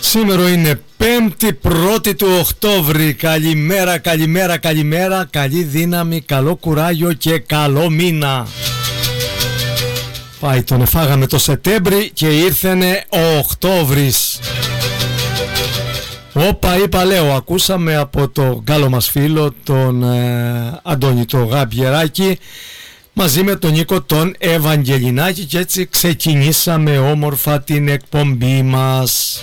Σήμερα είναι 5η 1η του Οκτώβρη. Καλημέρα, καλημέρα, καλημέρα. Καλή δύναμη, καλό κουράγιο και καλό μήνα. Πάει, τον εφάγαμε το Σεπτέμβρη και ήρθανε ο Οκτώβρης. Όπα, είπα, λέω, ακούσαμε από τον καλό μας φίλο, τον Αντώνη το Γαμπιεράκη, μαζί με τον Νίκο τον Ευαγγελινάκη, και έτσι ξεκινήσαμε όμορφα την εκπομπή μας.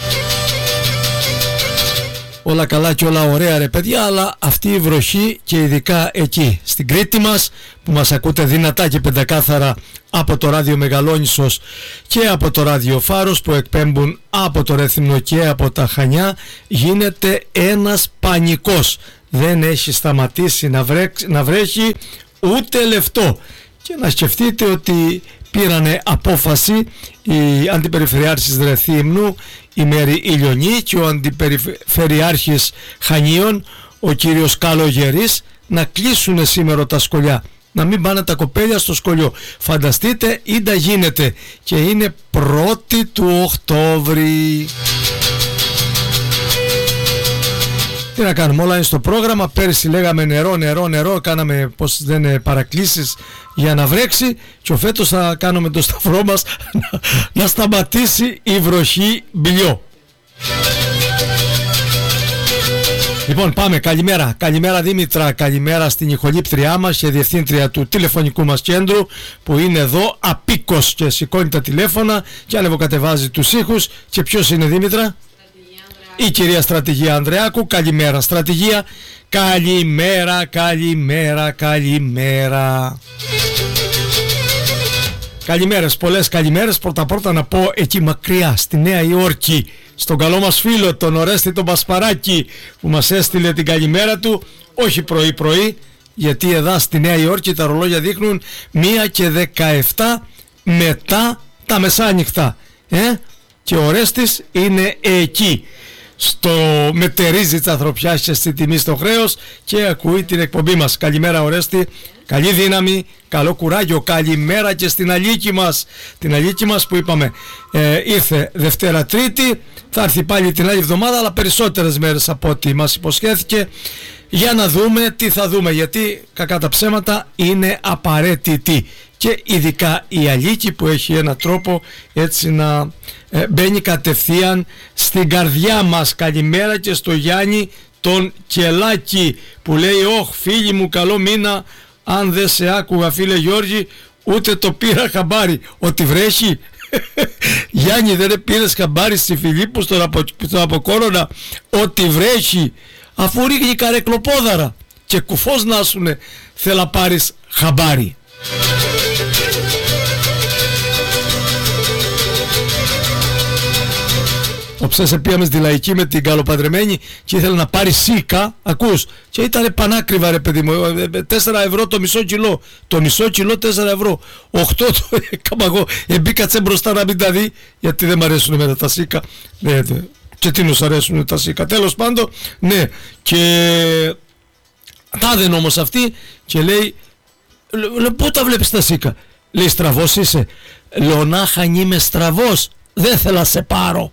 Όλα καλά και όλα ωραία, ρε παιδιά, αλλά αυτή η βροχή, και ειδικά εκεί στην Κρήτη μας που μας ακούτε δυνατά και πεντακάθαρα από το ράδιο Μεγαλόνισσος και από το ράδιο Φάρος που εκπέμπουν από το Ρέθυμνο και από τα Χανιά, γίνεται ένας πανικός. Δεν έχει σταματήσει να βρέχει ούτε λεφτό. Και να σκεφτείτε ότι πήρανε απόφαση οι αντιπεριφερειάρχης Ρεθύμνου, η Μέρη Ηλιονή, και ο αντιπεριφερειάρχης Χανίων, ο κύριος Καλογερής, να κλείσουν σήμερα τα σκολιά, να μην πάνε τα κοπέλια στο σκολιό. Φανταστείτε, ίντα γίνεται, και είναι 1η του Οκτώβρη. Τι να κάνουμε, όλα είναι στο πρόγραμμα. Πέρυσι λέγαμε νερό, κάναμε πως δεν είναι παρακλήσεις για να βρέξει, και ο φέτος θα κάνουμε το σταυρό μας να σταματήσει η βροχή μπιλιό. Λοιπόν, πάμε. Καλημέρα Δήμητρα, καλημέρα στην ηχολήπτριά μας και διευθύντρια του τηλεφωνικού μας κέντρου που είναι εδώ απίκος και σηκώνει τα τηλέφωνα και ανεβοκατεβάζει τους ήχους. Και ποιος είναι, Δήμητρα? Η κυρία Στρατηγία Ανδρεάκου. Καλημέρα, Στρατηγία. Καλημέρα. Καλημέρες, πολλές καλημέρες. Πρώτα να πω εκεί μακριά στη Νέα Υόρκη, στον καλό μας φίλο τον Ορέστη τον Πασπαράκη, που μας έστειλε την καλημέρα του, όχι πρωί, γιατί εδώ στη Νέα Υόρκη τα ρολόγια δείχνουν 1:17 μετά τα μεσάνυχτα, και ο Ορέστης είναι εκεί, μετερίζει τις ανθρωπιάς και στη τιμή στο χρέος, και ακούει την εκπομπή μας. Καλημέρα, Ορέστη, καλή δύναμη, καλό κουράγιο. Καλημέρα και στην Αλίκη μας, που είπαμε ήρθε Δευτέρα Τρίτη, θα έρθει πάλι την άλλη εβδομάδα, αλλά περισσότερες μέρες από ό,τι μας υποσχέθηκε, για να δούμε τι θα δούμε, γιατί κακά τα ψέματα είναι απαραίτητη, και ειδικά η Αλίκη που έχει ένα τρόπο έτσι να μπαίνει κατευθείαν στην καρδιά μας. Καλημέρα και στο Γιάννη τον Κελάκη που λέει: «Ωχ, φίλοι μου, καλό μήνα, αν δεν σε άκουγα, φίλε Γιώργη, ούτε το πήρα χαμπάρι». Ότι βρέχει? Γιάννη, δεν πήρες χαμπάρι στη Φιλίππου στον Αποκόρονα ότι βρέχει, αφού ρίχνει καρεκλοπόδαρα και κουφός να σουνε, θέλα πάρεις χαμπάρι? Ο Ψέσε πήγαμε στη Λαϊκή με την καλοπαντρεμένη και ήθελε να πάρει σίκα, ακούς, και ήταν πανάκριβα, ρε παιδί μου, 4 ευρώ το μισό κιλό, 4 ευρώ, 8 το έκαμα εγώ, μπήκατσε μπροστά να μην τα δει, γιατί δεν μ' αρέσουν μετά τα σίκα, ναι, και τι νους αρέσουν τα σίκα, τέλος πάντων, ναι, και τα δεν όμως αυτή και λέει, πού τα βλέπεις τα σίκα? Λέει, στραβός είσαι? Λέω, να χανεί με στραβός, δεν θέλω να σε πάρω.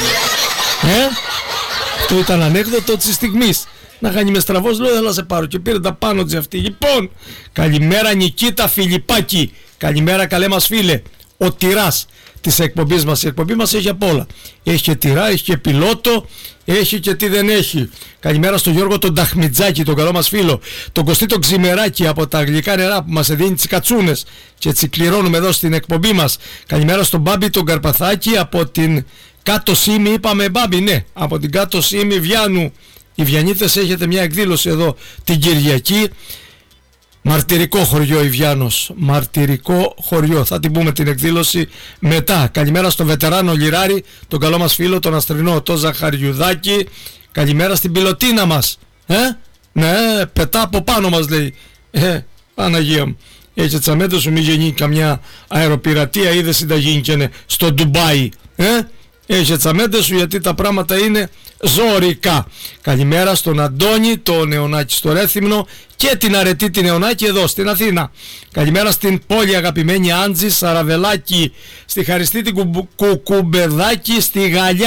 Αυτό ήταν ανέκδοτο της στιγμής. Να κάνει με στραβός, λέω, δεν θα σε πάρω, και πήρε τα πάνω της αυτή. Λοιπόν, καλημέρα Νικήτα Φιλιππάκη, καλημέρα καλέ μας φίλε, ο τυράς της εκπομπής μας. Η εκπομπή μας έχει απ' όλα, έχει και τυρά, έχει και πιλότο, έχει και τι δεν έχει. Καλημέρα στον Γιώργο τον Ταχμιτζάκη, τον καλό μας φίλο, τον Κωστή τον Ξημεράκη από τα γλυκά νερά που μας δίνει τις κατσούνες, και έτσι κληρώνουμε εδώ στην εκπομπή μας. Καλημέρα στον Μπάμπη τον Καρπαθάκη από την Κάτω Σήμη, είπαμε Μπάμπη, ναι, από την Κάτω Σήμη Βιάνου. Οι Βιανίτες έχετε μια εκδήλωση εδώ την Κυριακή, μαρτυρικό χωριό η Βιάνος, μαρτυρικό χωριό, θα την πούμε την εκδήλωση μετά. Καλημέρα στον βετεράνο Λιράρη, τον καλό μας φίλο τον Αστρινό, τον Ζαχαριουδάκη. Καλημέρα στην πιλωτίνα μας, ναι, πετά από πάνω μας, λέει, Παναγία μου, έχει τσαμέντες σου, μη γεννεί καμιά αεροπειρατεία, είδε συνταγή και στο Ντουμπάι, έχει τσαμέντες σου, γιατί τα πράγματα είναι ζωρικά. Καλημέρα στον Αντώνη, το Νεονάκη στο Ρέθυμνο, και την Αρετή την Νεονάκη εδώ στην Αθήνα. Καλημέρα στην πόλη αγαπημένη Άντζη Σαραβελάκη, στη Χαριστή την Κουκουμπεδάκη στη Γαλιά.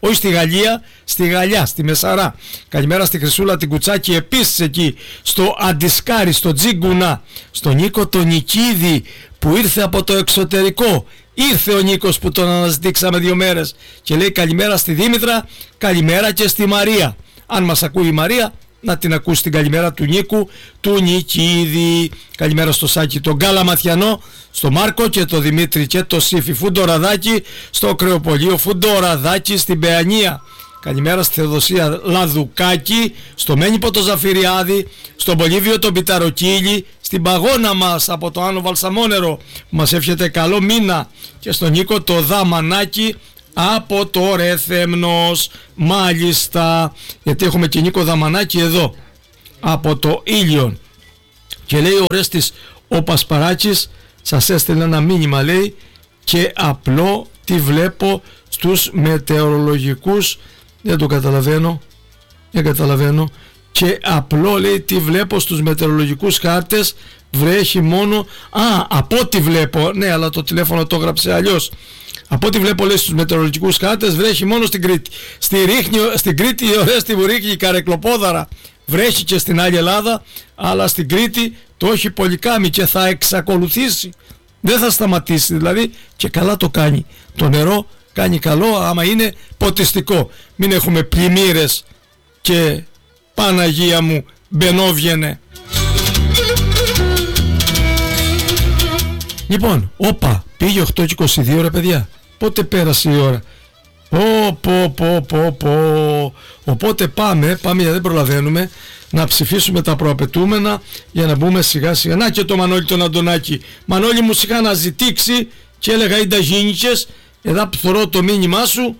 όχι στη Γαλλία, στη Γαλλιά, στη Μεσαρά. Καλημέρα στη Χρυσούλα την Κουτσάκη, επίσης εκεί στο Αντισκάρι, στο Τζίγκουνα, στον Νίκο τον Νικίδη που ήρθε από το εξωτερικό. Ήρθε ο Νίκος που τον αναζητήξαμε 2 μέρες και λέει καλημέρα στη Δήμητρα, καλημέρα και στη Μαρία. Αν μας ακούει η Μαρία, να την ακούσει την καλημέρα του Νίκου του Νικίδη. Καλημέρα στο Σάκη τον Καλαματιανό, στο Μάρκο και το Δημήτρη και το Σύφη Φουντοραδάκη, στο Κρεοπολείο Φουντοραδάκη στην Παιανία. Καλημέρα στη Θεοδοσία Λαδουκάκη, στο Μένυπο το Ζαφυριάδη, στον Πολύβιο τον Πιταροκύλη, στην Παγώνα μας από το Άνω Βαλσαμόνερο που μας εύχεται καλό μήνα, και στον Νίκο το Δαμανάκη από το Ρέθεμνος. Μάλιστα, γιατί έχουμε και Νίκο Δαμανάκη εδώ από το Ήλιον. Και λέει ο Ρέστης ο Πασπαράκης, σας έστειλε ένα μήνυμα, λέει, και απλό τι βλέπω στους μετεωρολογικούς, δεν το καταλαβαίνω, και απλό, λέει, τι βλέπω στους μετεωρολογικούς χάρτες, βρέχει μόνο, από ό,τι βλέπω, ναι, αλλά το τηλέφωνο το έγραψε αλλιώς. Από ό,τι βλέπω, λέει, στους μετεωρολογικούς χάρτες βρέχει μόνο στην Κρήτη. Στην Κρήτη η Ορέστη μου ρίχνει η καρεκλοπόδαρα, βρέχει και στην άλλη Ελλάδα, αλλά στην Κρήτη το έχει πολυκάμει και θα εξακολουθήσει, δεν θα σταματήσει δηλαδή, και καλά το κάνει. Το νερό κάνει καλό άμα είναι ποτιστικό. Μην έχουμε πλημμύρες και Παναγία μου μπαινόβγαινε. Λοιπόν, πήγε 8:22 ρε παιδιά. Πότε πέρασε η ώρα? Οπότε πάμε γιατί δεν προλαβαίνουμε να ψηφίσουμε τα προαπαιτούμενα για να μπούμε σιγά σιγά. Να και το Μανώλη τον Αντωνάκη. Μανώλη, μου είχα αναζητήξει και έλεγα είναι τα γίνικες. Εδώ που θωρώ το μήνυμά σου,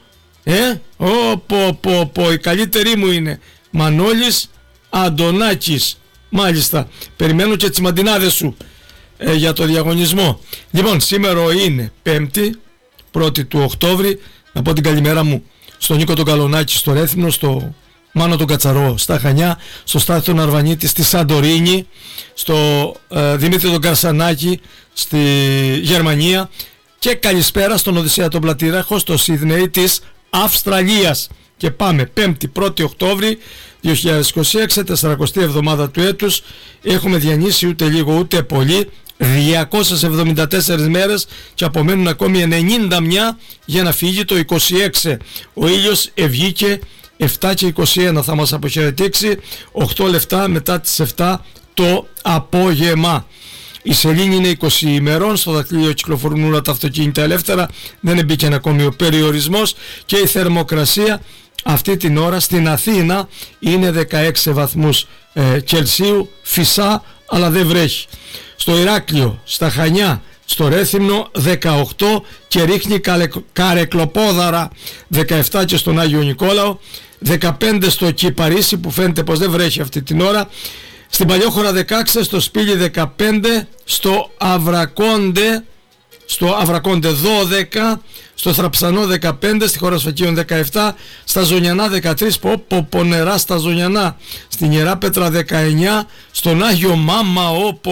η καλύτερη μου είναι Μανώλης Αντωνάκης. Μάλιστα, περιμένω και τις μαντινάδες σου για το διαγωνισμό. Λοιπόν, σήμερα είναι 5η, 1η του Οκτώβρη. Να πω την καλημέρα μου στον Νίκο τον Καλονάκη στο Ρέθυμνο, στο Μάνο τον Κατσαρό στα Χανιά, στο Στάθη τον Αρβανίτη στη Σαντορίνη, στο Δημήτρη τον Καρσανάκη στη Γερμανία, και καλησπέρα στον Οδυσσέα τον Πλατήραχο στο Σίδνεϊ της Αυστραλίας. Και πάμε 5η 1η Οκτώβρη 2026, 40η εβδομάδα του έτους. Έχουμε διανύσει ούτε λίγο ούτε πολύ 274 μέρες και απομένουν ακόμη 91 για να φύγει το 26. Ο ήλιος ευγήκε 7 και 21, θα μας αποχαιρετήσει 8 λεπτά μετά τις 7 το απόγευμα. Η σελήνη είναι 20 ημερών, στο δακτύλιο κυκλοφορούν όλα τα αυτοκίνητα ελεύθερα, δεν εμπήκε ακόμη ο περιορισμός, και η θερμοκρασία αυτή την ώρα στην Αθήνα είναι 16 βαθμούς Κελσίου, φυσά αλλά δεν βρέχει. Στο Ηράκλειο, στα Χανιά, στο Ρέθυμνο 18 και ρίχνει καρεκλοπόδαρα, 17 και στον Άγιο Νικόλαο, 15 στο Κυπαρίσι που φαίνεται πως δεν βρέχει αυτή την ώρα, στην Παλιόχώρα 16, στο Σπήλι 15, στο Αβρακόντε 12, στο Θραψανό 15, στη Χώρα Σφακίων 17, στα Ζωνιανά 13, νερά στα Ζωνιανά, στην Ιεράπετρα 19, στον Άγιο Μάμα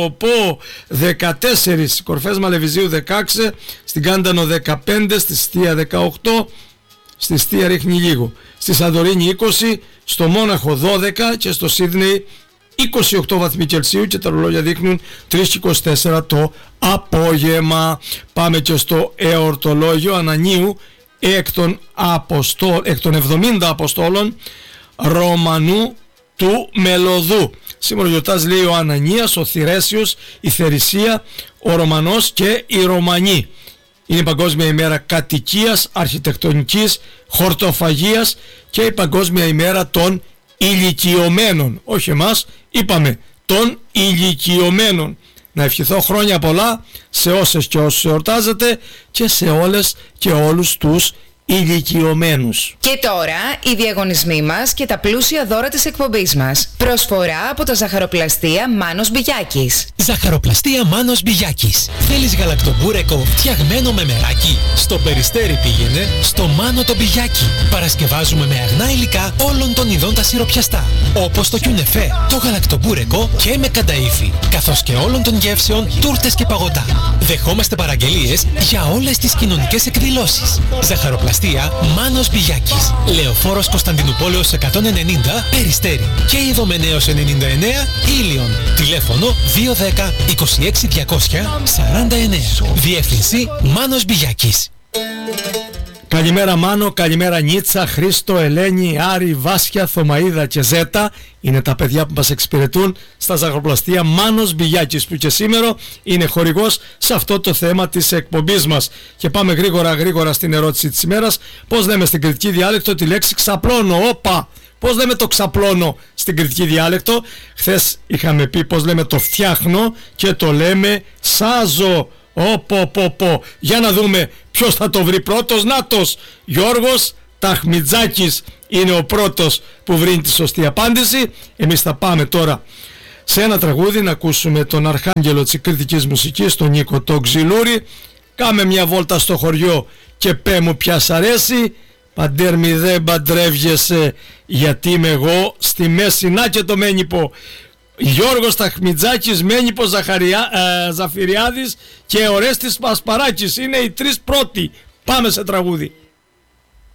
14, κορφές Μαλεβιζίου 16, στην Κάντανο 15, στη Στία 18, στη Στία ρίχνει λίγο, στη Σαντορίνη 20, στο Μόναχο 12 και στο Σίδνεϊ 28 βαθμοί Κελσίου, και τα ρολόγια δείχνουν 3:24 το απόγευμα. Πάμε και στο εορτολόγιο Ανανίου εκ των 70 Αποστόλων Ρωμανού του Μελωδού. Σήμερα γιορτάζει, λέει, ο Ανανίας, ο Θηρέσιος, η Θερησία, ο Ρωμανός και οι Ρωμανοί. Είναι η Παγκόσμια ημέρα κατοικίας, αρχιτεκτονικής, χορτοφαγίας και η Παγκόσμια ημέρα των ηλικιωμένων. Όχι εμάς, είπαμε των ηλικιωμένων. Να ευχηθώ χρόνια πολλά σε όσες και όσους εορτάζετε και σε όλες και όλους τους ηλικιωμένους. Και τώρα οι διαγωνισμοί μας και τα πλούσια δώρα της εκπομπής μας. Προσφορά από τα Ζαχαροπλαστεία Μάνος Μπιγιάκης. Ζαχαροπλαστεία Μάνος Μπιγιάκης. Θέλεις γαλακτομπούρεκο φτιαγμένο με μεράκι? Στο Περιστέρι πήγαινε στο Μάνο το Μπιγιάκι. Παρασκευάζουμε με αγνά υλικά όλων των ειδών τα σιροπιαστά, όπως το κιουνεφέ, το γαλακτομπούρεκο και με κανταΐφι, καθώς και όλων των γεύσεων, τούρτες και παγωτά. Δεχόμαστε παραγγελίες για όλες τις κοινωνικές εκδηλώσεις. Ζαχαροπλαστεία ζαχαροπλαστεία Μάνος Μπιγιάκης. Λεωφόρος Κωνσταντινουπόλεως 190 Περιστέρι και Ιδωμενέως 99 Ήλιον. Τηλέφωνο 210 26 200 49. Διεύθυνση Μάνος Μπιγιάκης. Καλημέρα Μάνο, καλημέρα Νίτσα, Χρήστο, Ελένη, Άρη, Βάσια, Θωμαΐδα και Ζέτα. Είναι τα παιδιά που μας εξυπηρετούν στα ζαχαροπλαστεία Μάνος Μπιγιάκης, που και σήμερα είναι χορηγός σε αυτό το θέμα της εκπομπής μας. Και πάμε γρήγορα στην ερώτηση της ημέρας. Πώς λέμε στην κρητική διάλεκτο τη λέξη ξαπλώνω? Όπα! Πώς λέμε το ξαπλώνω στην κρητική διάλεκτο? Χθες είχαμε πει πώς λέμε το φτιάχνω και το λέμε σάζω. Πω. Για να δούμε ποιος θα το βρει πρώτος. Νάτος, Γιώργος Ταχμιτζάκης είναι ο πρώτος που βρει τη σωστή απάντηση. Εμείς θα πάμε τώρα σε ένα τραγούδι να ακούσουμε τον αρχάγγελο της κριτικής μουσικής, τον Νίκο τον Ξυλούρη. Κάμε μια βόλτα στο χωριό και πέ μου ποια σ' αρέσει. Παντέρ μη δεν παντρεύγεσαι γιατί είμαι εγώ στη μέση. Να και το Μένυπο. Γιώργος Ταχμιτζάκης, Μένυπος Ζαφυριάδης και Ορέστης Πασπαράκης είναι οι τρεις πρώτοι. Πάμε σε τραγούδι.